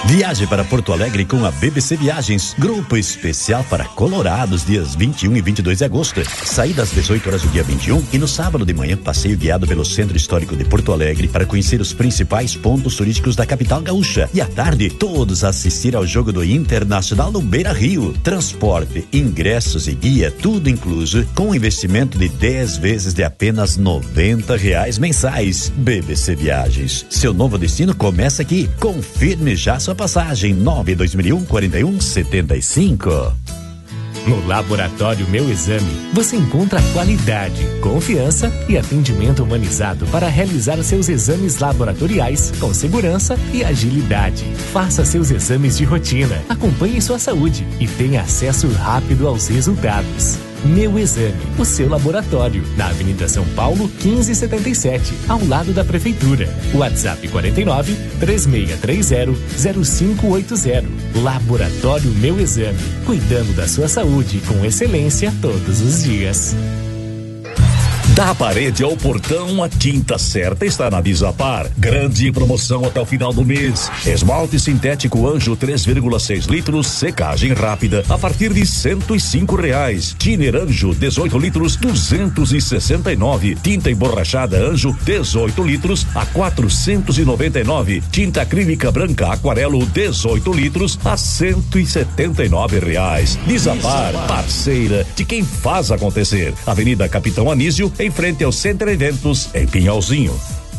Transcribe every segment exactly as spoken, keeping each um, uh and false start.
Viaje para Porto Alegre com a B B C Viagens, grupo especial para Colorados, dias vinte e um e vinte e dois de agosto. Saída às dezoito horas do dia vinte e um e no sábado de manhã, passeio guiado pelo Centro Histórico de Porto Alegre para conhecer os principais pontos turísticos da capital gaúcha. E à tarde, todos assistir ao jogo do Internacional no Beira Rio. Transporte, ingressos e guia, tudo incluso, com investimento de dez vezes de apenas noventa reais mensais. B B C Viagens, seu novo destino começa aqui. Confirme já sua passagem. Nove dois mil e um, quarenta e um, setenta e cinco. No Laboratório Meu Exame, você encontra qualidade, confiança e atendimento humanizado para realizar seus exames laboratoriais com segurança e agilidade. Faça seus exames de rotina, acompanhe sua saúde e tenha acesso rápido aos resultados. Meu Exame, o seu laboratório, na Avenida São Paulo, quinze setenta e sete, ao lado da Prefeitura. WhatsApp quarenta e nove, três seis três zero, zero cinco oito zero. Laboratório Meu Exame, cuidando da sua saúde com excelência todos os dias. Da parede ao portão, a tinta certa está na Visapar. Grande promoção até o final do mês. Esmalte sintético Anjo três vírgula seis litros, secagem rápida, a partir de cento e cinco reais. Tiner Anjo dezoito litros, duzentos e sessenta e nove. Tinta emborrachada Anjo dezoito litros, a quatrocentos e noventa e nove. Tinta acrílica branca Aquarelo dezoito litros, a cento e setenta e nove reais. Visapar, parceira de quem faz acontecer. Avenida Capitão Anísio, em frente ao Center Eventos, em Pinhalzinho.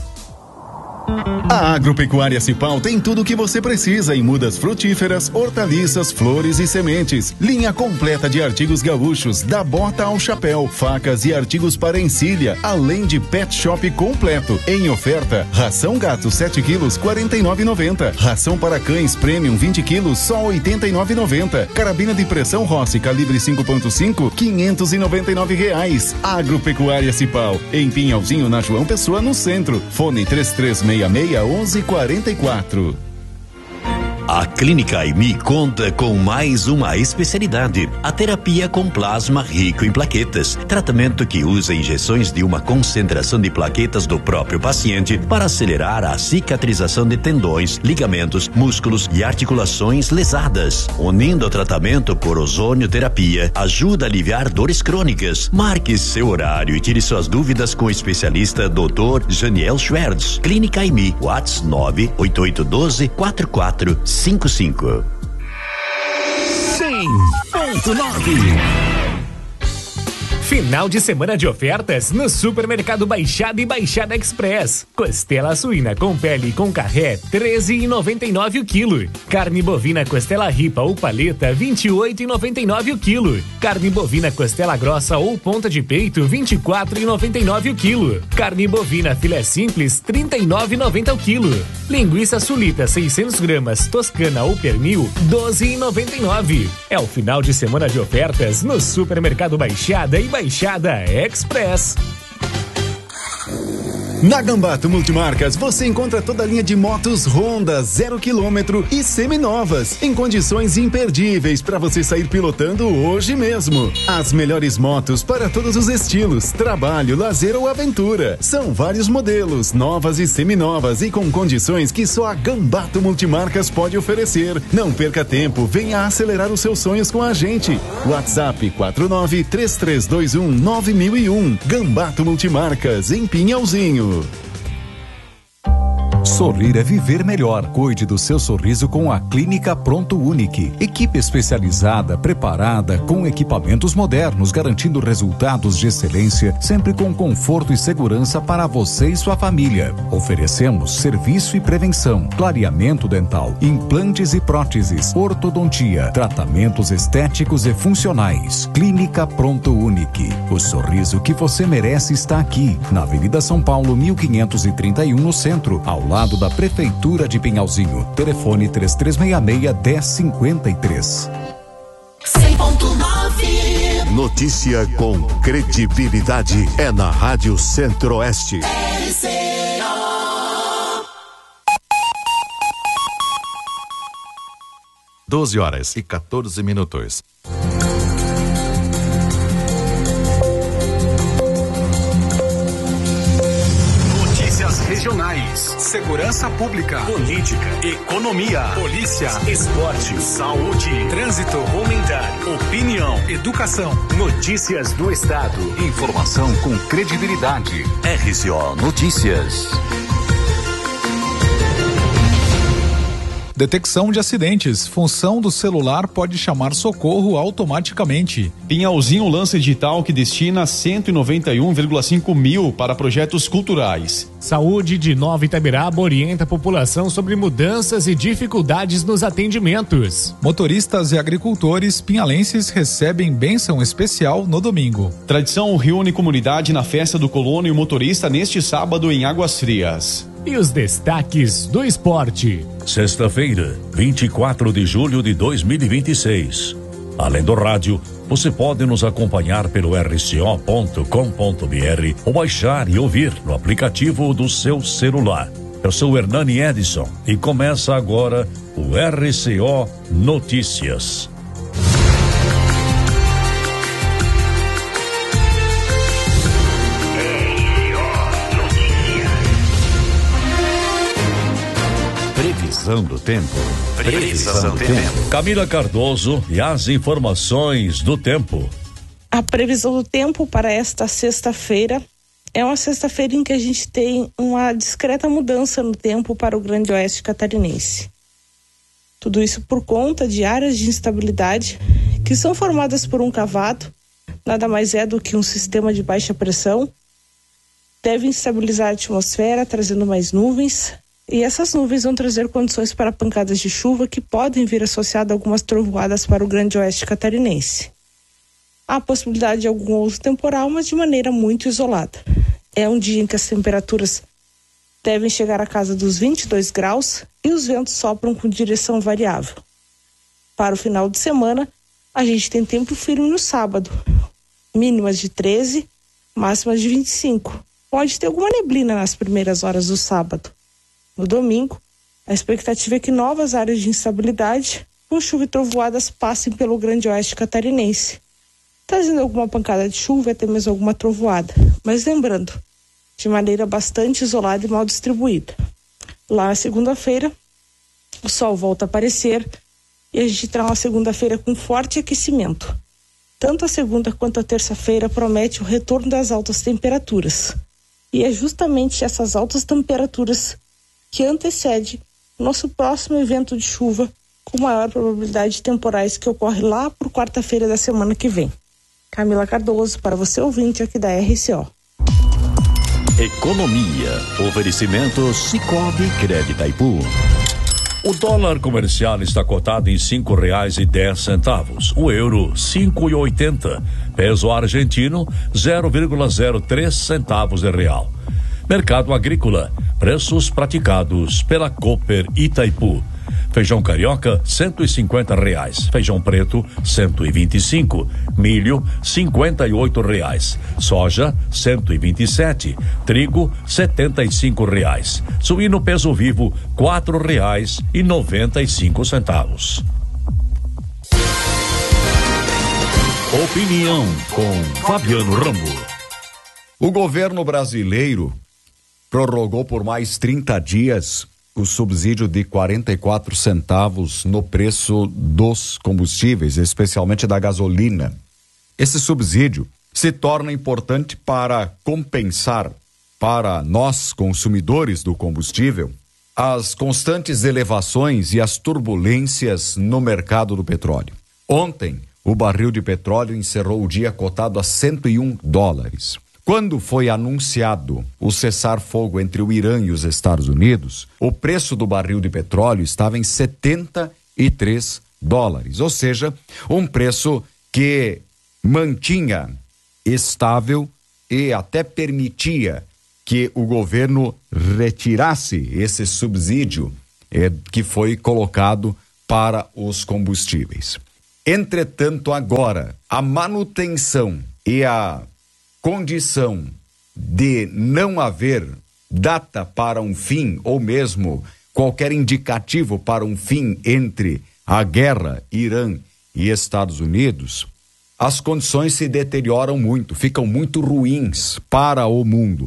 A Agropecuária Cipal tem tudo o que você precisa em mudas frutíferas, hortaliças, flores e sementes. Linha completa de artigos gaúchos, da bota ao chapéu, facas e artigos para encilha, além de pet shop completo. Em oferta, ração gato sete quilos, quarenta e nove reais e noventa centavos. Ração para cães premium vinte quilos, só oitenta e nove reais e noventa centavos. Carabina de pressão Rossi calibre cinco ponto cinco, quinhentos e noventa e nove reais. Agropecuária Cipal, em Pinhalzinho, na João Pessoa, no centro. Fone três três seis seis, onze quarenta e quatro. A Clínica Aimi conta com mais uma especialidade, a terapia com plasma rico em plaquetas, tratamento que usa injeções de uma concentração de plaquetas do próprio paciente para acelerar a cicatrização de tendões, ligamentos, músculos e articulações lesadas. Unindo o tratamento por ozonioterapia, ajuda a aliviar dores crônicas. Marque seu horário e tire suas dúvidas com o especialista doutor Janiel Schwertz. Clínica Aimi, WhatsApp nove oito oito um dois, quatro quatro cinco cinco. cem ponto nove. Final de semana de ofertas no Supermercado Baixada e Baixada Express. Costela suína com pele e com carré, treze reais e noventa e nove centavos o quilo. Carne bovina costela ripa ou paleta, vinte e oito reais e noventa e nove centavos o quilo. Carne bovina costela grossa ou ponta de peito, vinte e quatro reais e noventa e nove centavos o quilo. Carne bovina filé simples, trinta e nove reais e noventa centavos o quilo. Linguiça sulita seiscentos gramas, toscana ou pernil, doze reais e noventa e nove centavos. É o final de semana de ofertas no Supermercado Baixada e Baixada Express. Na Gambato Multimarcas você encontra toda a linha de motos Honda zero quilômetro e seminovas em condições imperdíveis para você sair pilotando hoje mesmo. As melhores motos para todos os estilos, trabalho, lazer ou aventura. São vários modelos, novas e seminovas e com condições que só a Gambato Multimarcas pode oferecer. Não perca tempo, venha acelerar os seus sonhos com a gente. WhatsApp quatro nove três três dois um nove mil e um. Gambato Multimarcas em Pinhalzinho. Sorrir é viver melhor. Cuide do seu sorriso com a Clínica Pronto Unique. Equipe especializada, preparada, com equipamentos modernos, garantindo resultados de excelência, sempre com conforto e segurança para você e sua família. Oferecemos serviço e prevenção, clareamento dental, implantes e próteses, ortodontia, tratamentos estéticos e funcionais. Clínica Pronto Unique. O sorriso que você merece está aqui, na Avenida São Paulo, mil quinhentos e trinta e um, no centro, ao lado da Prefeitura de Pinhalzinho. Telefone três três seis seis, um zero cinco três. cem ponto nove. Notícia com credibilidade é na Rádio Centro-Oeste. R C O. doze horas e quatorze minutos. regionais, segurança pública, política, economia, polícia, esporte, saúde, trânsito, comentário, opinião, educação, notícias do estado, informação com credibilidade. R C O Notícias. Detecção de acidentes. Função do celular pode chamar socorro automaticamente. Pinhalzinho lança edital que destina cento e noventa e um vírgula cinco mil para projetos culturais. Saúde de Nova Itaberaba orienta a população sobre mudanças e dificuldades nos atendimentos. Motoristas e agricultores pinhalenses recebem bênção especial no domingo. Tradição reúne comunidade na festa do colono e o motorista neste sábado em Águas Frias. E os destaques do esporte. Sexta-feira, vinte e quatro de julho de dois mil e vinte e seis. Além do rádio, você pode nos acompanhar pelo r c o ponto com ponto b r ou baixar e ouvir no aplicativo do seu celular. Eu sou Hernani Edson e começa agora o R C O Notícias. Previsão do tempo. Previsão do tempo. Camila Cardoso e as informações do tempo. A previsão do tempo para esta sexta-feira é uma sexta-feira em que a gente tem uma discreta mudança no tempo para o Grande Oeste catarinense. Tudo isso por conta de áreas de instabilidade que são formadas por um cavado, nada mais é do que um sistema de baixa pressão, deve estabilizar a atmosfera, trazendo mais nuvens. E essas nuvens vão trazer condições para pancadas de chuva que podem vir associadas a algumas trovoadas para o Grande Oeste catarinense. Há a possibilidade de algum outro temporal, mas de maneira muito isolada. É um dia em que as temperaturas devem chegar à casa dos vinte e dois graus e os ventos sopram com direção variável. Para o final de semana, a gente tem tempo firme no sábado. Mínimas de treze, máximas de vinte e cinco. Pode ter alguma neblina nas primeiras horas do sábado. No domingo, a expectativa é que novas áreas de instabilidade com chuva e trovoadas passem pelo Grande Oeste catarinense, trazendo alguma pancada de chuva e até mesmo alguma trovoada, mas lembrando, de maneira bastante isolada e mal distribuída. Lá na segunda-feira, o sol volta a aparecer e a gente terá uma segunda-feira com forte aquecimento. Tanto a segunda quanto a terça-feira promete o retorno das altas temperaturas. E é justamente essas altas temperaturas que antecede nosso próximo evento de chuva com maior probabilidade de temporais que ocorre lá por quarta-feira da semana que vem. Camila Cardoso, para você ouvinte aqui da R C O. Economia. Oferecimento Cicobi Crédito Itaipu. O dólar comercial está cotado em cinco reais e dez centavos. O euro, cinco e oitenta. Peso argentino, zero vírgula zero três centavos de real. Mercado agrícola. Preços praticados pela Cooper Itaipu. Feijão carioca, cento e cinquenta reais. Feijão preto, cento e vinte e cinco. Milho, cinquenta e oito reais. Soja, cento e vinte e sete. Trigo, setenta e cinco reais. Suíno peso vivo, quatro reais e noventa e cinco centavos. Opinião com Fabiano Ramo. O governo brasileiro prorrogou por mais trinta dias o subsídio de quarenta e quatro centavos no preço dos combustíveis, especialmente da gasolina. Esse subsídio se torna importante para compensar para nós, consumidores do combustível, as constantes elevações e as turbulências no mercado do petróleo. Ontem, o barril de petróleo encerrou o dia cotado a cento e um dólares. Quando foi anunciado o cessar-fogo entre o Irã e os Estados Unidos, o preço do barril de petróleo estava em setenta e três dólares, ou seja, um preço que mantinha estável e até permitia que o governo retirasse esse subsídio eh, que foi colocado para os combustíveis. Entretanto, agora, a manutenção e a condição de não haver data para um fim, ou mesmo qualquer indicativo para um fim entre a guerra Irã e Estados Unidos, as condições se deterioram muito, ficam muito ruins para o mundo.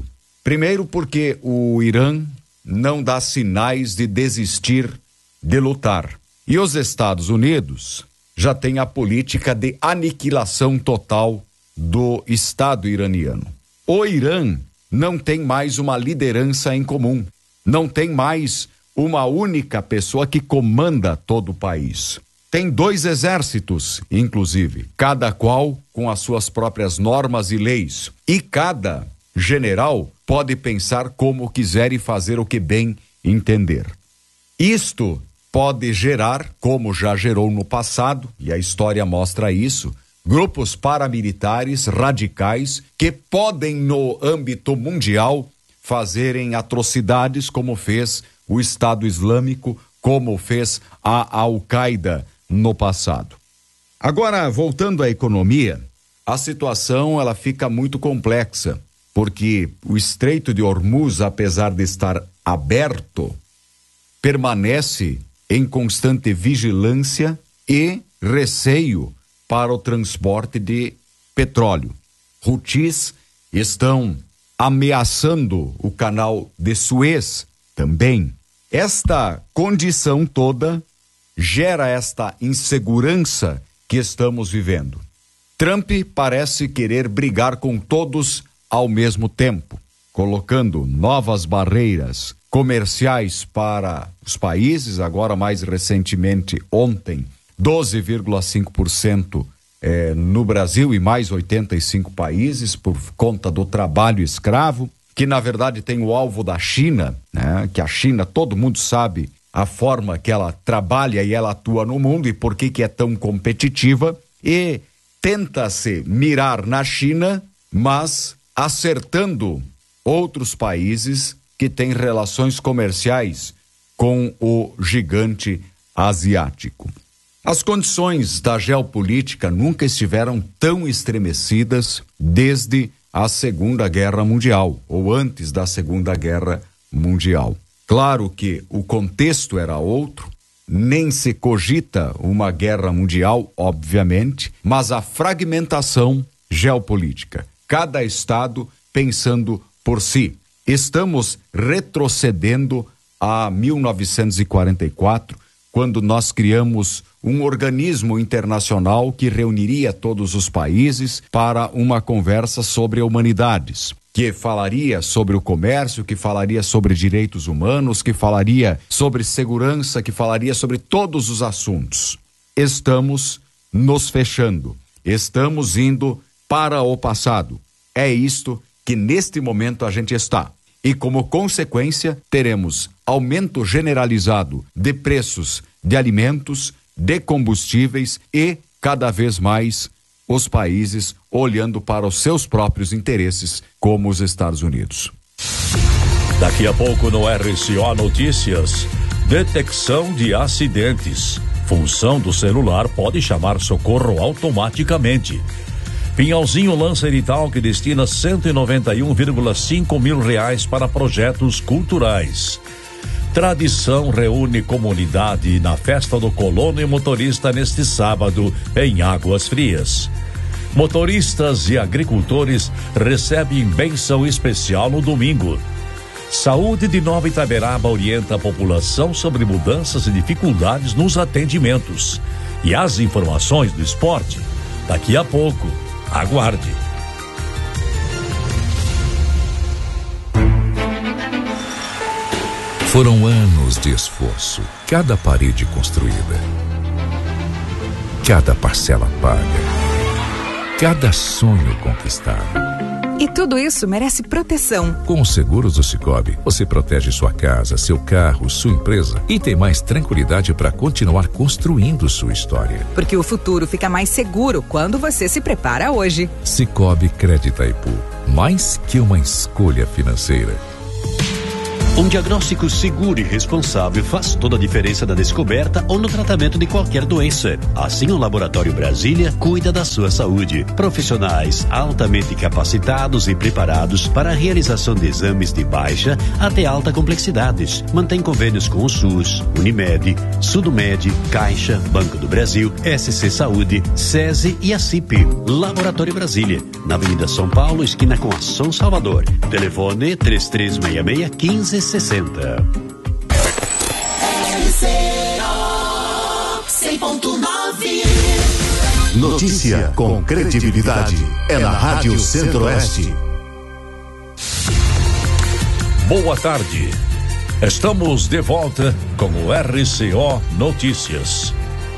Primeiro porque o Irã não dá sinais de desistir de lutar. E os Estados Unidos já têm a política de aniquilação total do Estado iraniano. O Irã não tem mais uma liderança em comum, não tem mais uma única pessoa que comanda todo o país. Tem dois exércitos, inclusive, cada qual com as suas próprias normas e leis. E cada general pode pensar como quiser e fazer o que bem entender. Isto pode gerar, como já gerou no passado, e a história mostra isso, grupos paramilitares radicais que podem, no âmbito mundial, fazerem atrocidades como fez o Estado Islâmico, como fez a Al-Qaeda no passado. Agora, voltando à economia, a situação ela fica muito complexa, porque o Estreito de Hormuz, apesar de estar aberto, permanece em constante vigilância e receio para o transporte de petróleo. Houthis estão ameaçando o canal de Suez também. Esta condição toda gera esta insegurança que estamos vivendo. Trump parece querer brigar com todos ao mesmo tempo, colocando novas barreiras comerciais para os países, agora mais recentemente ontem, doze vírgula cinco por cento eh, no Brasil e mais oitenta e cinco países por conta do trabalho escravo, que na verdade tem o alvo da China, né? Que a China, todo mundo sabe a forma que ela trabalha e ela atua no mundo e por que que é tão competitiva, e tenta-se mirar na China, mas acertando outros países que têm relações comerciais com o gigante asiático. As condições da geopolítica nunca estiveram tão estremecidas desde a Segunda Guerra Mundial, ou antes da Segunda Guerra Mundial. Claro que o contexto era outro, nem se cogita uma guerra mundial, obviamente, mas a fragmentação geopolítica, cada estado pensando por si. Estamos retrocedendo a mil novecentos e quarenta e quatro, quando nós criamos um organismo internacional que reuniria todos os países para uma conversa sobre humanidades, que falaria sobre o comércio, que falaria sobre direitos humanos, que falaria sobre segurança, que falaria sobre todos os assuntos. Estamos nos fechando, estamos indo para o passado. É isto que neste momento a gente está. E como consequência, teremos aumento generalizado de preços de alimentos, de combustíveis e, cada vez mais, os países olhando para os seus próprios interesses, como os Estados Unidos. Daqui a pouco no R C O Notícias, detecção de acidentes. Função do celular pode chamar socorro automaticamente. Pinhalzinho lança edital que destina cento e noventa e um vírgula cinco mil reais para projetos culturais. Tradição reúne comunidade na festa do colono e motorista neste sábado em Águas Frias. Motoristas e agricultores recebem bênção especial no domingo. Saúde de Nova Itaberaba orienta a população sobre mudanças e dificuldades nos atendimentos. E as informações do esporte, daqui a pouco. Aguarde. Foram anos de esforço, cada parede construída, cada parcela paga, cada sonho conquistado. E tudo isso merece proteção. Com os seguros do Sicoob, você protege sua casa, seu carro, sua empresa e tem mais tranquilidade para continuar construindo sua história. Porque o futuro fica mais seguro quando você se prepara hoje. Sicoob Crédito Itaipu, mais que uma escolha financeira. Um diagnóstico seguro e responsável faz toda a diferença na descoberta ou no tratamento de qualquer doença. Assim, o Laboratório Brasília cuida da sua saúde. Profissionais altamente capacitados e preparados para a realização de exames de baixa até alta complexidade. Mantém convênios com o SUS, Unimed, Sudomed, Caixa, Banco do Brasil, S C Saúde, SESI e a C I P. Laboratório Brasília, na Avenida São Paulo, esquina com a São Salvador. Telefone três três seis seis, quinze sessenta. R C O cem ponto nove. Notícia com credibilidade é na Rádio Centro-Oeste. Boa tarde. Estamos de volta com o R C O Notícias.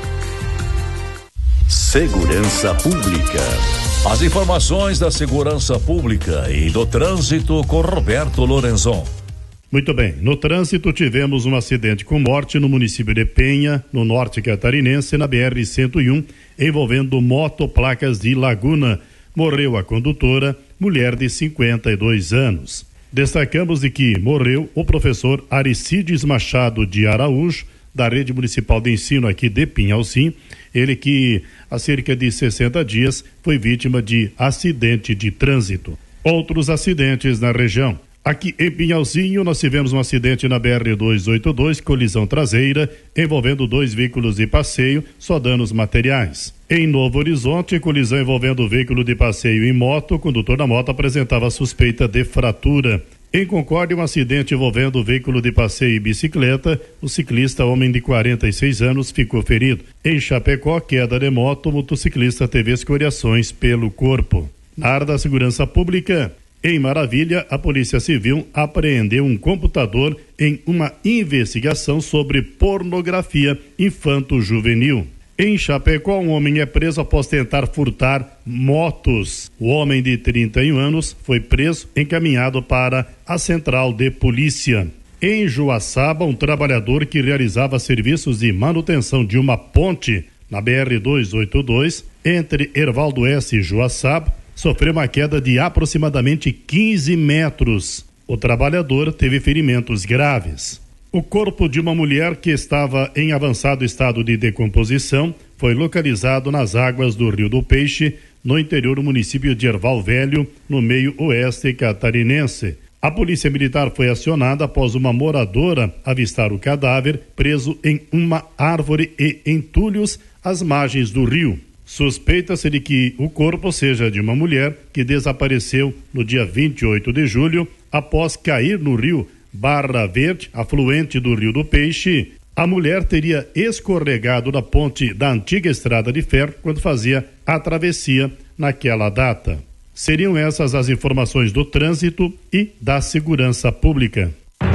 Segurança Pública. As informações da segurança pública e do trânsito com Roberto Lorenzon. Muito bem, no trânsito tivemos um acidente com morte no município de Penha, no norte catarinense, na B R cento e um, envolvendo motoplacas de Laguna. Morreu a condutora, mulher de cinquenta e dois anos. Destacamos de que morreu o professor Aristides Machado de Araújo, da Rede Municipal de Ensino aqui de Pinhalzim, ele que há cerca de sessenta dias foi vítima de acidente de trânsito. Outros acidentes na região. Aqui em Pinhalzinho nós tivemos um acidente na B R duzentos e oitenta e dois, colisão traseira, envolvendo dois veículos de passeio, só danos materiais. Em Novo Horizonte, colisão envolvendo veículo de passeio e moto, o condutor da moto apresentava suspeita de fratura. Em Concórdia, um acidente envolvendo veículo de passeio e bicicleta, o ciclista, homem de quarenta e seis anos, ficou ferido. Em Chapecó, queda de moto, o motociclista teve escoriações pelo corpo. Na área da segurança pública, em Maravilha, a Polícia Civil apreendeu um computador em uma investigação sobre pornografia infanto-juvenil. Em Chapecó, um homem é preso após tentar furtar motos. O homem de trinta e um anos foi preso, encaminhado para a central de polícia. Em Joaçaba, um trabalhador que realizava serviços de manutenção de uma ponte na B R duzentos e oitenta e dois, entre Hervaldo S e Joaçaba, sofreu uma queda de aproximadamente quinze metros. O trabalhador teve ferimentos graves. O corpo de uma mulher que estava em avançado estado de decomposição foi localizado nas águas do Rio do Peixe, no interior do município de Erval Velho, no meio oeste catarinense. A polícia militar foi acionada após uma moradora avistar o cadáver preso em uma árvore e entulhos às margens do rio. Suspeita-se de que o corpo seja de uma mulher que desapareceu no dia vinte e oito de julho após cair no rio Barra Verde, afluente do Rio do Peixe. A mulher teria escorregado da ponte da antiga estrada de ferro quando fazia a travessia naquela data. Seriam essas as informações do trânsito e da segurança pública.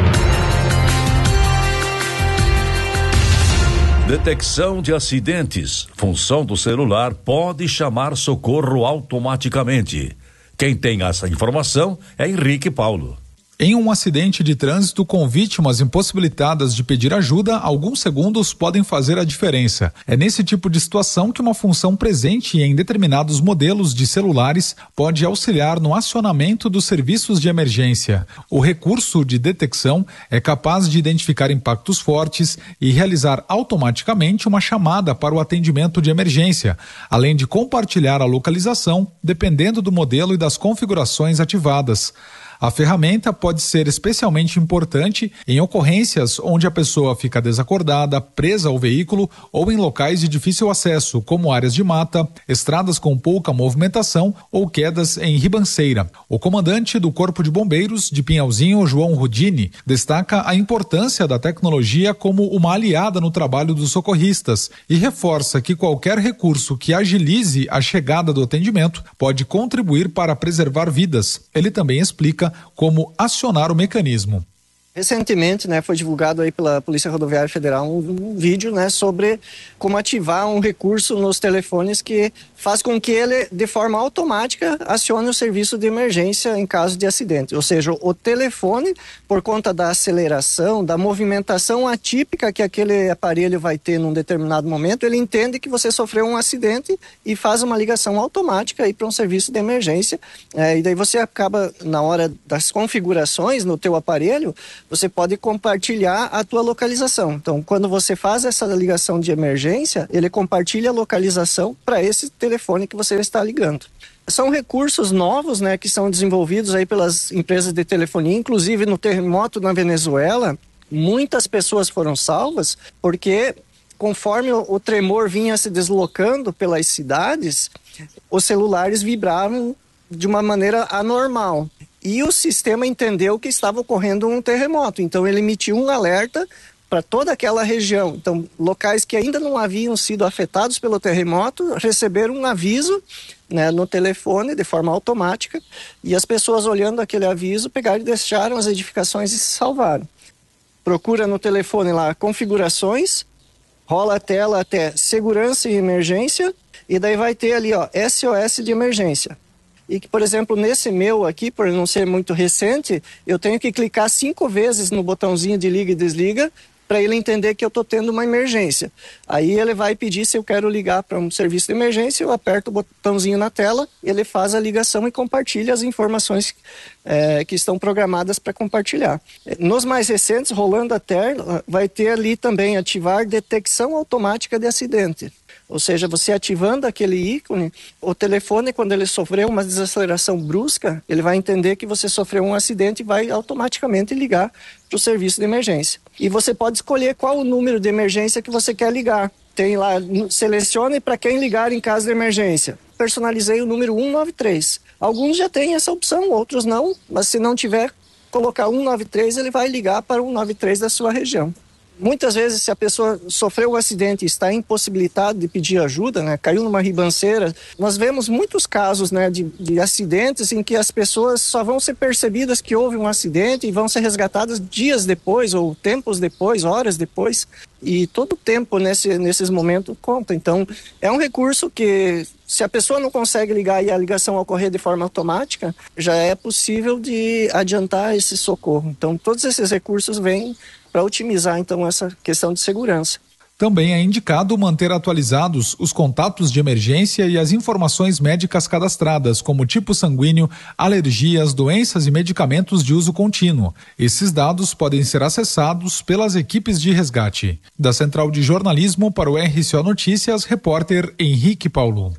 Detecção de acidentes. Função do celular pode chamar socorro automaticamente. Quem tem essa informação é Henrique Paulo. Em um acidente de trânsito com vítimas impossibilitadas de pedir ajuda, alguns segundos podem fazer a diferença. É nesse tipo de situação que uma função presente em determinados modelos de celulares pode auxiliar no acionamento dos serviços de emergência. O recurso de detecção é capaz de identificar impactos fortes e realizar automaticamente uma chamada para o atendimento de emergência, além de compartilhar a localização, dependendo do modelo e das configurações ativadas. A ferramenta pode ser especialmente importante em ocorrências onde a pessoa fica desacordada, presa ao veículo ou em locais de difícil acesso, como áreas de mata, estradas com pouca movimentação ou quedas em ribanceira. O comandante do Corpo de Bombeiros de Pinhalzinho, João Rudini, destaca a importância da tecnologia como uma aliada no trabalho dos socorristas e reforça que qualquer recurso que agilize a chegada do atendimento pode contribuir para preservar vidas. Ele também explica como acionar o mecanismo. Recentemente, né, foi divulgado aí pela Polícia Rodoviária Federal um, um vídeo, né, sobre como ativar um recurso nos telefones que faz com que ele, de forma automática, acione o serviço de emergência em caso de acidente. Ou seja, o telefone, por conta da aceleração, da movimentação atípica que aquele aparelho vai ter num determinado momento, ele entende que você sofreu um acidente e faz uma ligação automática aí para um serviço de emergência. É, e daí você acaba, na hora das configurações no teu aparelho, você pode compartilhar a tua localização. Então, quando você faz essa ligação de emergência, ele compartilha a localização para esse telefone que você está ligando. São recursos novos, né, que são desenvolvidos aí pelas empresas de telefonia, inclusive no terremoto na Venezuela, muitas pessoas foram salvas porque conforme o, o tremor vinha se deslocando pelas cidades, os celulares vibravam de uma maneira anormal. E o sistema entendeu que estava ocorrendo um terremoto, então ele emitiu um alerta para toda aquela região. Então, locais que ainda não haviam sido afetados pelo terremoto receberam um aviso, né, no telefone de forma automática, e as pessoas olhando aquele aviso pegaram e deixaram as edificações e se salvaram. Procura no telefone lá configurações, rola a tela até segurança e emergência, e daí vai ter ali, ó, S O S de emergência. E que, por exemplo, nesse meu aqui, por não ser muito recente, eu tenho que clicar cinco vezes no botãozinho de liga e desliga para ele entender que eu estou tendo uma emergência. Aí ele vai pedir se eu quero ligar para um serviço de emergência, eu aperto o botãozinho na tela, ele faz a ligação e compartilha as informações é, que estão programadas para compartilhar. Nos mais recentes, rolando a tela, vai ter ali também ativar detecção automática de acidente. Ou seja, você ativando aquele ícone, o telefone, quando ele sofreu uma desaceleração brusca, ele vai entender que você sofreu um acidente e vai automaticamente ligar para o serviço de emergência. E você pode escolher qual o número de emergência que você quer ligar. Tem lá, selecione para quem ligar em caso de emergência. Personalizei o número cento e noventa e três. Alguns já têm essa opção, outros não, mas se não tiver, colocar cento e noventa e três, ele vai ligar para o cento e noventa e três da sua região. Muitas vezes, se a pessoa sofreu um acidente e está impossibilitado de pedir ajuda, né, caiu numa ribanceira, nós vemos muitos casos, né, de, de acidentes em que as pessoas só vão ser percebidas que houve um acidente e vão ser resgatadas dias depois ou tempos depois, horas depois, e todo o tempo nesse, nesses momentos conta. Então, é um recurso que, se a pessoa não consegue ligar e a ligação ocorrer de forma automática, já é possível de adiantar esse socorro. Então, todos esses recursos vêm para otimizar, então, essa questão de segurança. Também é indicado manter atualizados os contatos de emergência e as informações médicas cadastradas, como tipo sanguíneo, alergias, doenças e medicamentos de uso contínuo. Esses dados podem ser acessados pelas equipes de resgate. Da Central de Jornalismo para o R C O Notícias, repórter Henrique Paulo.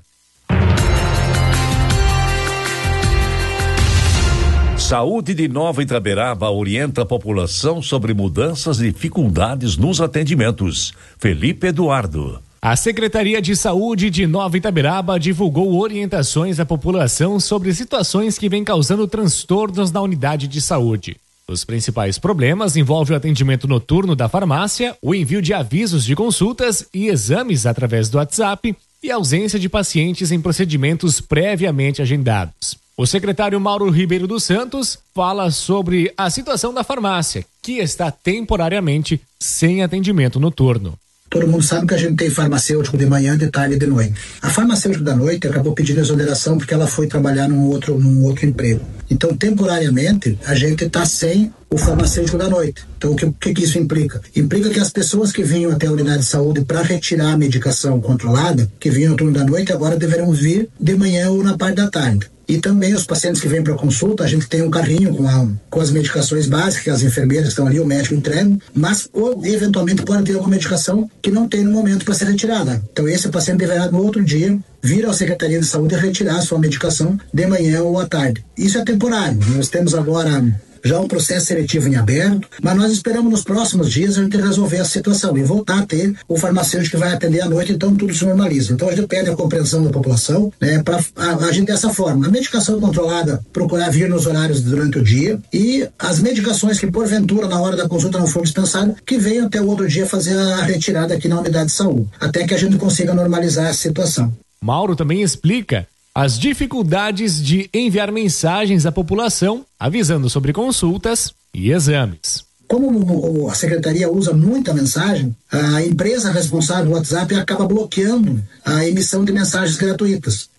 Saúde de Nova Itaberaba orienta a população sobre mudanças e dificuldades nos atendimentos. Felipe Eduardo. A Secretaria de Saúde de Nova Itaberaba divulgou orientações à população sobre situações que vêm causando transtornos na unidade de saúde. Os principais problemas envolvem o atendimento noturno da farmácia, o envio de avisos de consultas e exames através do WhatsApp e a ausência de pacientes em procedimentos previamente agendados. O secretário Mauro Ribeiro dos Santos fala sobre a situação da farmácia, que está temporariamente sem atendimento noturno. Todo mundo sabe que a gente tem farmacêutico de manhã, de tarde e de noite. A farmacêutica da noite acabou pedindo exoneração porque ela foi trabalhar num outro, num outro emprego. Então, temporariamente, a gente está sem o farmacêutico da noite. Então, o que, que, que isso implica? Implica que as pessoas que vinham até a unidade de saúde para retirar a medicação controlada, que vinham no turno da noite, agora deverão vir de manhã ou na parte da tarde. E também os pacientes que vêm para consulta, a gente tem um carrinho com, a, com as medicações básicas, as enfermeiras estão ali, o médico entrega, mas ou, eventualmente pode ter alguma medicação que não tem no momento para ser retirada. Então esse paciente deverá no outro dia vir à Secretaria de Saúde e retirar a sua medicação de manhã ou à tarde. Isso é temporário. Nós temos agora já um processo seletivo em aberto, mas nós esperamos nos próximos dias a gente resolver a situação e voltar a ter o farmacêutico que vai atender à noite, então tudo se normaliza. Então a gente pede a compreensão da população, né, para agir dessa forma. A medicação controlada, procurar vir nos horários durante o dia, e as medicações que porventura na hora da consulta não foram dispensadas, que venham até o outro dia fazer a retirada aqui na unidade de saúde, até que a gente consiga normalizar essa situação. Mauro também explica as dificuldades de enviar mensagens à população, avisando sobre consultas e exames. Como a secretaria usa muita mensagem, a empresa responsável do WhatsApp acaba bloqueando a emissão de mensagens gratuitas.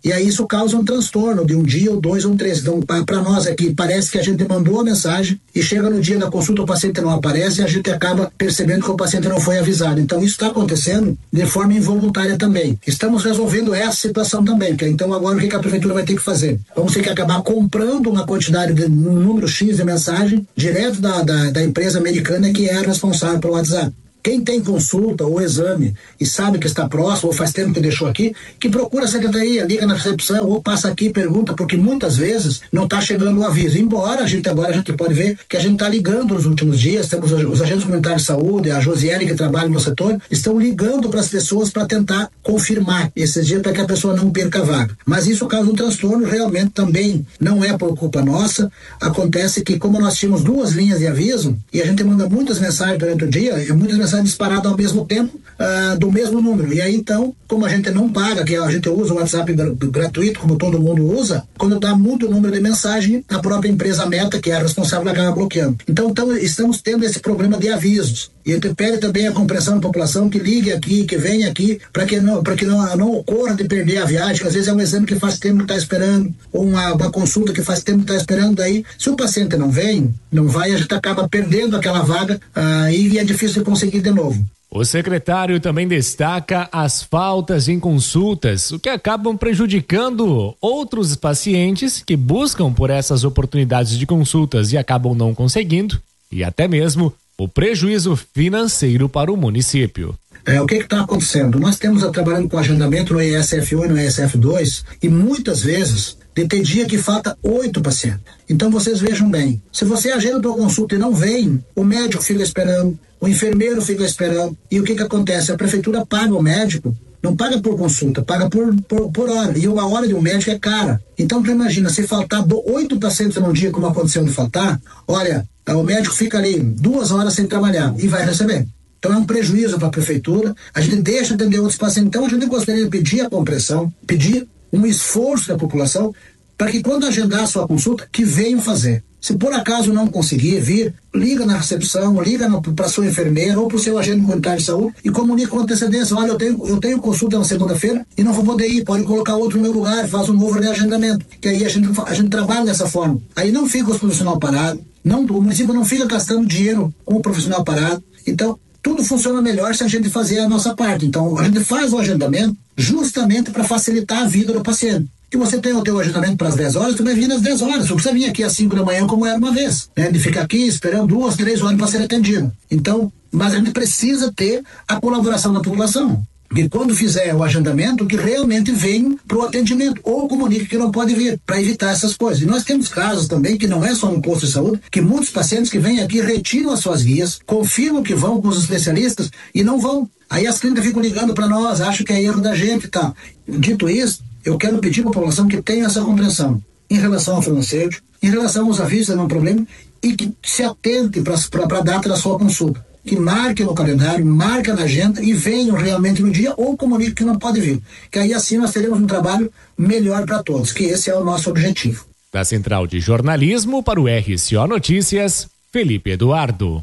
E aí isso causa um transtorno de um dia ou dois ou três. Então, para nós aqui, parece que a gente mandou a mensagem e chega no dia da consulta, o paciente não aparece e a gente acaba percebendo que o paciente não foi avisado. Então, isso está acontecendo de forma involuntária também. Estamos resolvendo essa situação também. Que, então, agora o que a prefeitura vai ter que fazer? Vamos ter que acabar comprando uma quantidade, de, um número X de mensagem direto da, da, da empresa americana que é responsável pelo WhatsApp. Quem tem consulta ou exame e sabe que está próximo ou faz tempo que deixou aqui, que procura a secretaria, liga na recepção ou passa aqui e pergunta, porque muitas vezes não está chegando o aviso. Embora a gente agora a gente pode ver que a gente está ligando nos últimos dias, temos os agentes comunitários de saúde, a Josiele que trabalha no setor, estão ligando para as pessoas para tentar confirmar esses dias para que a pessoa não perca a vaga. Mas isso causa um transtorno, realmente também não é por culpa nossa. Acontece que como nós tínhamos duas linhas de aviso e a gente manda muitas mensagens durante o dia, e muitas mensagens disparado ao mesmo tempo, uh, do mesmo número. E aí, então, como a gente não paga, que a gente usa o WhatsApp gr- gratuito, como todo mundo usa, quando dá muito número de mensagem, a própria empresa Meta, que é a responsável, acaba bloqueando. Então, então, estamos tendo esse problema de avisos. E a gente pede também a compreensão da população que ligue aqui, que venha aqui, para que, não, que não, não ocorra de perder a viagem, que às vezes é um exame que faz tempo que está esperando, ou uma, uma consulta que faz tempo que está esperando. Daí, se o paciente não vem, não vai, a gente acaba perdendo aquela vaga, uh, e é difícil de conseguir de novo. O secretário também destaca as faltas em consultas, o que acabam prejudicando outros pacientes que buscam por essas oportunidades de consultas e acabam não conseguindo, e até mesmo o prejuízo financeiro para o município. É, o que está acontecendo? Nós temos trabalhando com agendamento no E S F um e no E S F dois e muitas vezes tem dia que falta oito pacientes. Então vocês vejam bem, se você agenda para consulta e não vem, o médico fica esperando, o enfermeiro fica esperando, e o que que acontece? A prefeitura paga o médico, não paga por consulta, paga por, por, por hora, e uma hora de um médico é cara. Então tu imagina, se faltar oito pacientes num dia, como aconteceu de faltar, olha, o médico fica ali duas horas sem trabalhar e vai receber. Então é um prejuízo para a prefeitura, a gente deixa de atender outros pacientes. Então a gente gostaria de pedir a compreensão, pedir um esforço da população para que quando agendar a sua consulta, que venham fazer. Se por acaso não conseguir vir, liga na recepção, liga para sua enfermeira ou para o seu agente comunitário de saúde e comunica com antecedência. Olha, eu tenho, eu tenho consulta na segunda-feira e não vou poder ir, pode colocar outro no meu lugar, faz um novo reagendamento. Que aí a gente, a gente trabalha dessa forma. Aí não fica o profissional parado, não, o município não fica gastando dinheiro com o profissional parado. Então, tudo funciona melhor se a gente fazer a nossa parte. Então, a gente faz o agendamento justamente para facilitar a vida do paciente. Que você tem o teu agendamento para as dez horas, tu vai vir às dez horas. Você precisa vir aqui às cinco da manhã, como era uma vez, né? De ficar aqui esperando duas, três horas para ser atendido. Então, mas a gente precisa ter a colaboração da população. Que quando fizer o agendamento, que realmente venham para o atendimento, ou comunique que não pode vir, para evitar essas coisas. E nós temos casos também, que não é só no posto de saúde, que muitos pacientes que vêm aqui retiram as suas guias, confirmam que vão com os especialistas e não vão. Aí as clínicas ficam ligando para nós, acham que é erro da gente e tal. Dito isso, eu quero pedir para a população que tenha essa compreensão em relação ao farmacêutico, em relação aos avisos, não é um problema, e que se atente para a data da sua consulta. Que marque no calendário, marque na agenda e venham realmente no dia ou comunique que não pode vir. Que aí assim nós teremos um trabalho melhor para todos, que esse é o nosso objetivo. Da Central de Jornalismo para o R C O Notícias, Felipe Eduardo.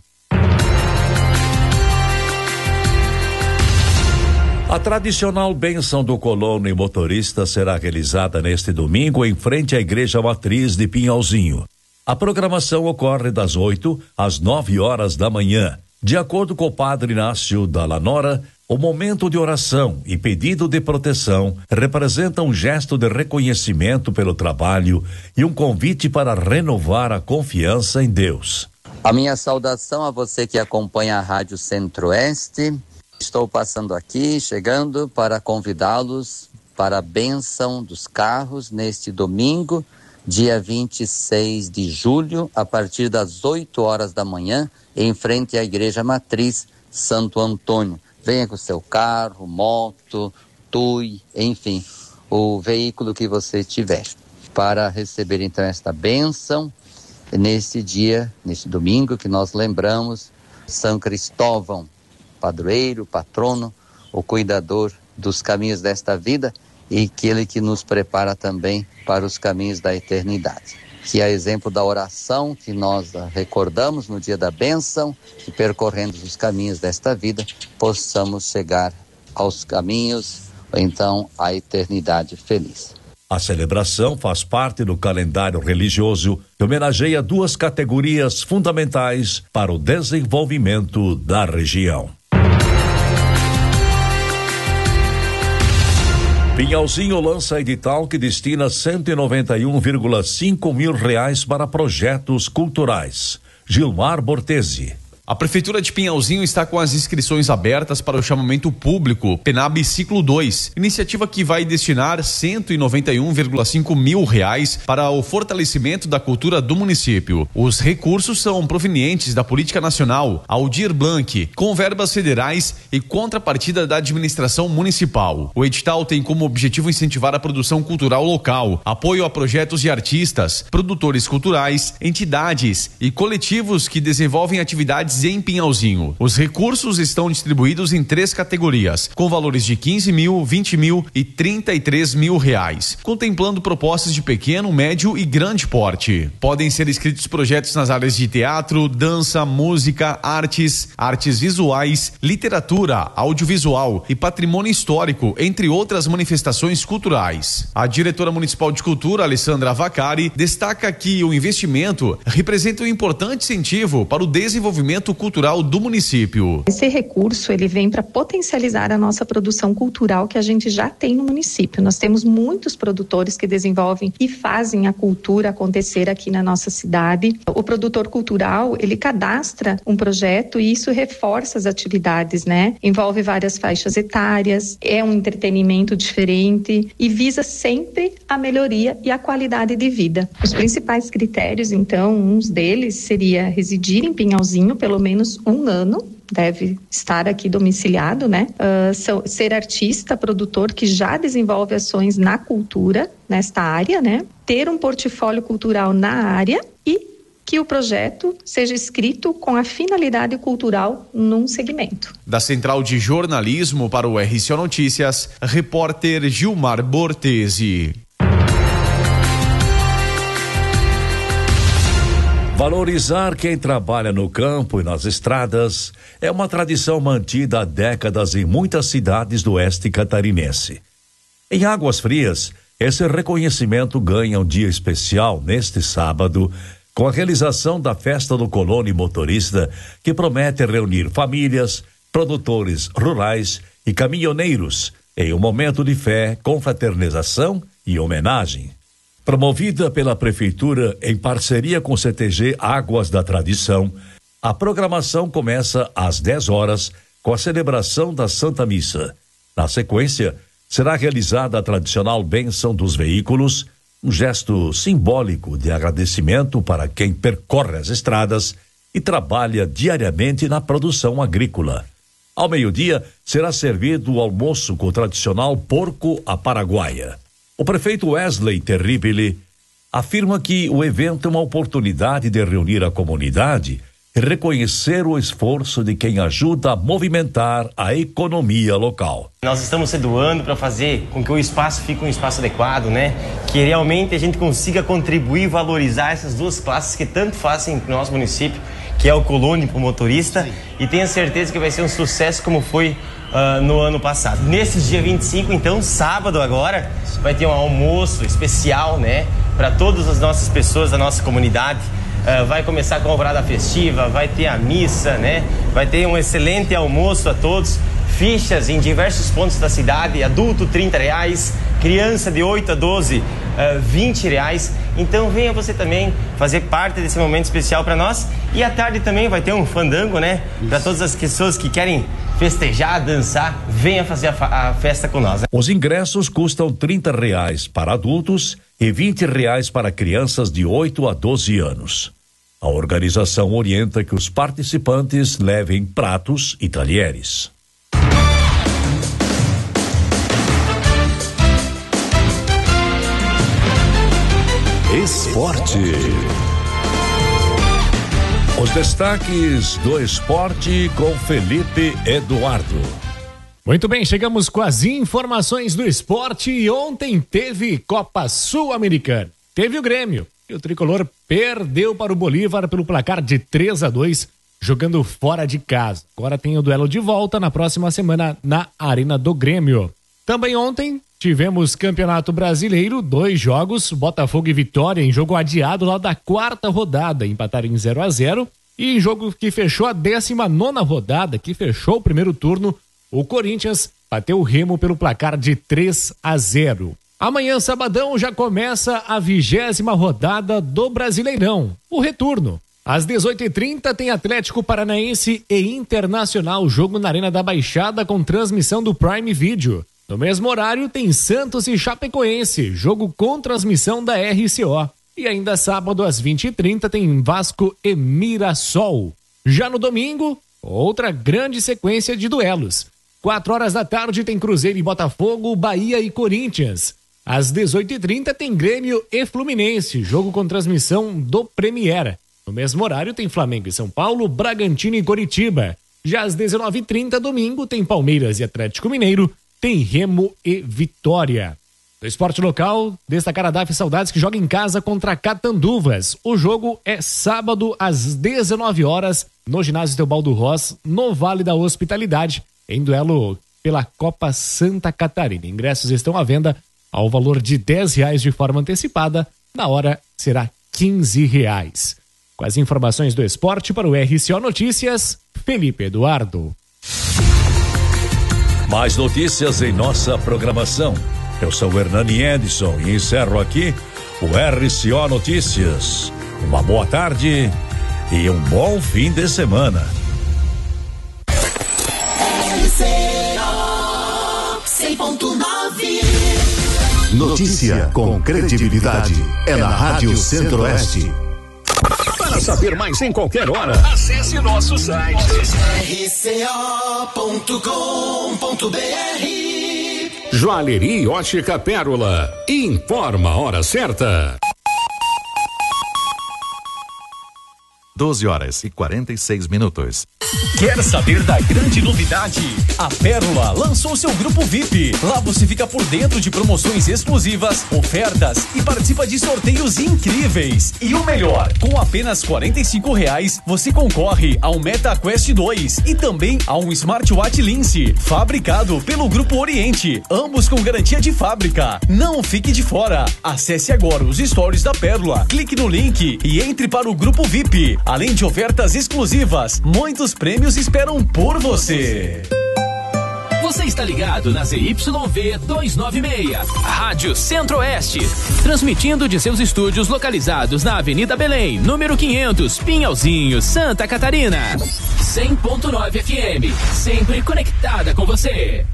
A tradicional bênção do colono e motorista será realizada neste domingo em frente à Igreja Matriz de Pinhalzinho. A programação ocorre das oito às nove horas da manhã. De acordo com o padre Inácio da Lanora, o momento de oração e pedido de proteção representa um gesto de reconhecimento pelo trabalho e um convite para renovar a confiança em Deus. A minha saudação a você que acompanha a Rádio Centro-Oeste. Estou passando aqui, chegando para convidá-los para a bênção dos carros neste domingo, dia vinte e seis de julho, a partir das oito horas da manhã, em frente à Igreja Matriz Santo Antônio. Venha com o seu carro, moto, tui, enfim, o veículo que você tiver, para receber então esta bênção neste dia, neste domingo, que nós lembramos São Cristóvão, padroeiro, patrono, o cuidador dos caminhos desta vida e aquele que nos prepara também para os caminhos da eternidade. Que a exemplo da oração que nós recordamos no dia da bênção, que percorrendo os caminhos desta vida, possamos chegar aos caminhos, ou então à eternidade feliz. A celebração faz parte do calendário religioso que homenageia duas categorias fundamentais para o desenvolvimento da região. Pinhalzinho lança edital que destina cento e noventa e um vírgula cinco mil reais para projetos culturais. Gilmar Bortesi. A Prefeitura de Pinhalzinho está com as inscrições abertas para o chamamento público Penab Ciclo dois, iniciativa que vai destinar cento e noventa e um vírgula cinco mil reais para o fortalecimento da cultura do município. Os recursos são provenientes da Política Nacional, Aldir Blanc, com verbas federais e contrapartida da administração municipal. O edital tem como objetivo incentivar a produção cultural local, apoio a projetos de artistas, produtores culturais, entidades e coletivos que desenvolvem atividades em Pinhalzinho. Os recursos estão distribuídos em três categorias, com valores de quinze mil, vinte mil e trinta e três mil reais, contemplando propostas de pequeno, médio e grande porte. Podem ser inscritos projetos nas áreas de teatro, dança, música, artes, artes visuais, literatura, audiovisual e patrimônio histórico, entre outras manifestações culturais. A diretora municipal de cultura, Alessandra Vacari, destaca que o investimento representa um importante incentivo para o desenvolvimento cultural do município. Esse recurso ele vem para potencializar a nossa produção cultural que a gente já tem no município. Nós temos muitos produtores que desenvolvem e fazem a cultura acontecer aqui na nossa cidade. O produtor cultural, ele cadastra um projeto e isso reforça as atividades, né? Envolve várias faixas etárias, é um entretenimento diferente e visa sempre a melhoria e a qualidade de vida. Os principais critérios, então, uns deles seria residir em Pinhalzinho pelo menos um ano, deve estar aqui domiciliado, né? Uh, so, ser artista, produtor que já desenvolve ações na cultura, nesta área, né? Ter um portfólio cultural na área e que o projeto seja escrito com a finalidade cultural num segmento. Da Central de Jornalismo para o R C O Notícias, repórter Gilmar Bortesi. Valorizar quem trabalha no campo e nas estradas é uma tradição mantida há décadas em muitas cidades do oeste catarinense. Em Águas Frias, esse reconhecimento ganha um dia especial neste sábado, com a realização da Festa do Colono e Motorista, que promete reunir famílias, produtores rurais e caminhoneiros em um momento de fé, confraternização e homenagem. Promovida pela Prefeitura em parceria com o C T G Águas da Tradição, a programação começa às dez horas com a celebração da Santa Missa. Na sequência, será realizada a tradicional bênção dos veículos, um gesto simbólico de agradecimento para quem percorre as estradas e trabalha diariamente na produção agrícola. Ao meio-dia, será servido o almoço com o tradicional porco à paraguaia. O prefeito Wesley Terribile afirma que o evento é uma oportunidade de reunir a comunidade e reconhecer o esforço de quem ajuda a movimentar a economia local. Nós estamos se doando para fazer com que o espaço fique um espaço adequado, né? Que realmente a gente consiga contribuir e valorizar essas duas classes que tanto fazem para o nosso município, que é o colono e o motorista, e tenho certeza que vai ser um sucesso como foi Uh, no ano passado. Nesse dia vinte e cinco, então, sábado agora, vai ter um almoço especial, né, para todas as nossas pessoas da nossa comunidade. Uh, vai começar com a alvorada festiva, vai ter a missa, né, vai ter um excelente almoço a todos. Fichas em diversos pontos da cidade, adulto trinta reais, criança de oito a doze, uh, vinte reais. Então venha você também fazer parte desse momento especial para nós. E à tarde também vai ter um fandango, né? Para todas as pessoas que querem festejar, dançar, venha fazer a, a festa com nós. Né? Os ingressos custam trinta reais para adultos e vinte reais para crianças de oito a doze anos. A organização orienta que os participantes levem pratos e talheres. Esporte. Os destaques do esporte com Felipe Eduardo. Muito bem, chegamos com as informações do esporte e ontem teve Copa Sul-Americana. Teve o Grêmio e o tricolor perdeu para o Bolívar pelo placar de três a dois, jogando fora de casa. Agora tem o duelo de volta na próxima semana na Arena do Grêmio. Também ontem tivemos Campeonato Brasileiro, dois jogos, Botafogo e Vitória em jogo adiado lá da quarta rodada, empataram em zero a zero. E em jogo que fechou a décima nona rodada, que fechou o primeiro turno, o Corinthians bateu o Remo pelo placar de três a zero. Amanhã, sabadão, já começa a vigésima rodada do Brasileirão, o retorno. Às dezoito e trinta tem Atlético Paranaense e Internacional, jogo na Arena da Baixada com transmissão do Prime Video. No mesmo horário tem Santos e Chapecoense, jogo com transmissão da R C O. E ainda sábado às vinte e trinta tem Vasco e Mirassol. Já no domingo, outra grande sequência de duelos. Quatro horas da tarde tem Cruzeiro e Botafogo, Bahia e Corinthians. Às dezoito e trinta tem Grêmio e Fluminense, jogo com transmissão do Premier. No mesmo horário tem Flamengo e São Paulo, Bragantino e Coritiba. Já às dezenove e trinta, domingo, tem Palmeiras e Atlético Mineiro, tem Remo e Vitória. Do esporte local, destacar a D A F Saudades que joga em casa contra Catanduvas. O jogo é sábado às dezenove horas no ginásio Teobaldo Ross, no Vale da Hospitalidade, em duelo pela Copa Santa Catarina. Ingressos estão à venda ao valor de dez reais de forma antecipada, na hora será quinze reais. Com as informações do esporte para o R C O Notícias, Felipe Eduardo. Mais notícias em nossa programação. Eu sou o Hernani Edson e encerro aqui o R C O Notícias. Uma boa tarde e um bom fim de semana. R C O cem ponto nove. Notícia com credibilidade é na Rádio Centro-Oeste. Para saber mais em qualquer hora, acesse nosso site R C O ponto com ponto B R. Joalheria Ótica Pérola. Informa a hora certa. doze horas e quarenta e seis minutos. Quer saber da grande novidade? A Pérola lançou seu grupo V I P. Lá você fica por dentro de promoções exclusivas, ofertas e participa de sorteios incríveis. E o melhor, com apenas quarenta e cinco reais, você concorre a um Meta Quest dois e também a um Smartwatch Lince, fabricado pelo Grupo Oriente, ambos com garantia de fábrica. Não fique de fora. Acesse agora os stories da Pérola, clique no link e entre para o grupo V I P. Além de ofertas exclusivas, muitos prêmios esperam por você. Você está ligado na Z Y V duzentos e noventa e seis, Rádio Centro-Oeste, transmitindo de seus estúdios localizados na Avenida Belém, número quinhentos, Pinhalzinho, Santa Catarina. cem ponto nove F M, sempre conectada com você.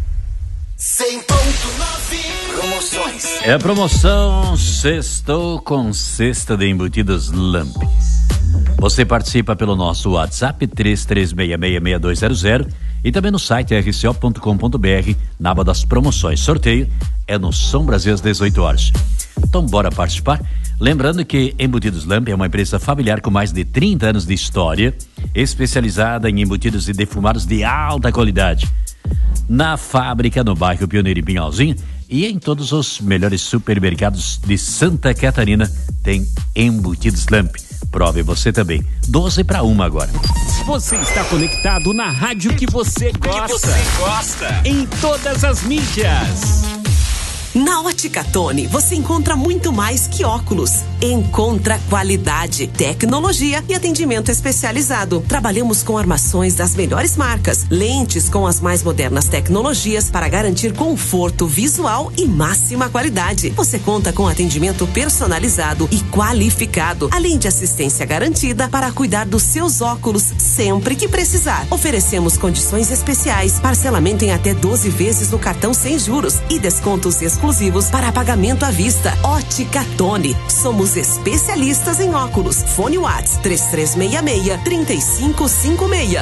cem ponto nove. Promoções. É a promoção Sextou com Cesta de Embutidos Lampes. Você participa pelo nosso WhatsApp três três seis seis, seis dois zero zero e também no site r c o ponto com ponto b r, na aba das promoções. Sorteio é no São Brasil às dezoito horas. Então bora participar. Lembrando que Embutidos Lamp é uma empresa familiar com mais de trinta anos de história, especializada em embutidos e defumados de alta qualidade. Na fábrica, no bairro Pioneiro em Pinhalzinho e em todos os melhores supermercados de Santa Catarina tem Embutidos Lamp. Prove você também. doze para uma agora. Você está conectado na rádio que você gosta. Que você gosta. Em todas as mídias. Na Ótica Tony, você encontra muito mais que óculos. Encontra qualidade, tecnologia e atendimento especializado. Trabalhamos com armações das melhores marcas, lentes com as mais modernas tecnologias para garantir conforto visual e máxima qualidade. Você conta com atendimento personalizado e qualificado, além de assistência garantida para cuidar dos seus óculos sempre que precisar. Oferecemos condições especiais, parcelamento em até doze vezes no cartão sem juros e descontos exclusivos para pagamento à vista. Ótica Tony. Somos especialistas em óculos. Fone Whats três três seis seis, três cinco cinco seis.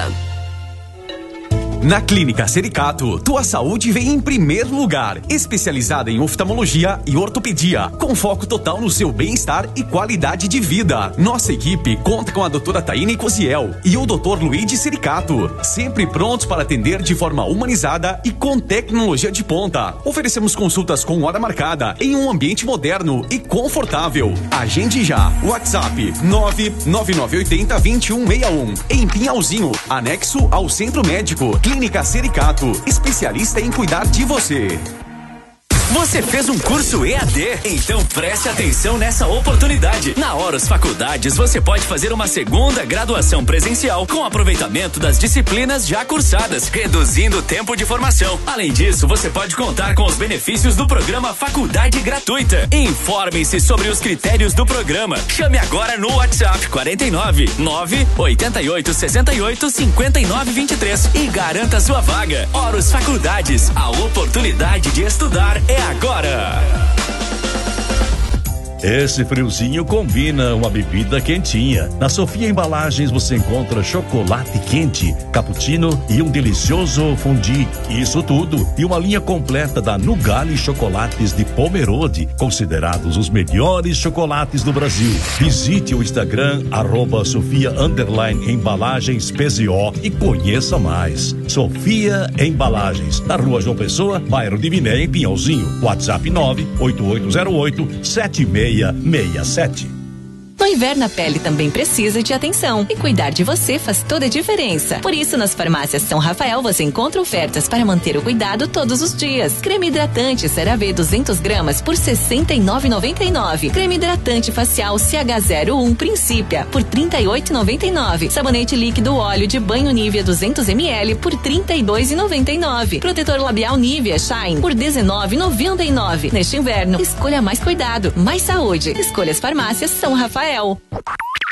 Na Clínica Sericato, tua saúde vem em primeiro lugar. Especializada em oftalmologia e ortopedia, com foco total no seu bem-estar e qualidade de vida. Nossa equipe conta com a doutora Taine Cosiel e o doutor Luigi Sericato, sempre prontos para atender de forma humanizada e com tecnologia de ponta. Oferecemos consultas com hora marcada em um ambiente moderno e confortável. Agende já. WhatsApp nove nove nove oito zero, dois um seis um. Em Pinhalzinho, anexo ao Centro Médico. Clínica Sericato, especialista em cuidar de você. Você fez um curso E A D? Então preste atenção nessa oportunidade. Na Horus Faculdades você pode fazer uma segunda graduação presencial com aproveitamento das disciplinas já cursadas, reduzindo o tempo de formação. Além disso, você pode contar com os benefícios do programa Faculdade Gratuita. Informe-se sobre os critérios do programa. Chame agora no WhatsApp quarenta e nove, nove oitenta e oito, sessenta e oito, cinquenta e nove, vinte e três e garanta sua vaga. Horus Faculdades, a oportunidade de estudar é agora. Esse friozinho combina uma bebida quentinha. Na Sofia Embalagens você encontra chocolate quente, cappuccino e um delicioso fondue. Isso tudo e uma linha completa da Nugali Chocolates de Pomerode, considerados os melhores chocolates do Brasil. Visite o Instagram arroba Sofia underline Embalagens P Z O e conheça mais. Sofia Embalagens, na Rua João Pessoa, bairro de Miné, em Pinhalzinho. WhatsApp nove oito oito zero oito sete seis seis sete. No inverno, a pele também precisa de atenção e cuidar de você faz toda a diferença. Por isso, nas farmácias São Rafael você encontra ofertas para manter o cuidado todos os dias. Creme hidratante CeraVe duzentos gramas por sessenta e nove reais e noventa e nove. Creme hidratante facial C H zero um Principia por trinta e oito reais e noventa e nove. Sabonete líquido óleo de banho Nivea duzentos mililitros por trinta e dois reais e noventa e nove. Protetor labial Nivea Shine por dezenove reais e noventa e nove. Neste inverno, escolha mais cuidado, mais saúde. Escolha as farmácias São Rafael.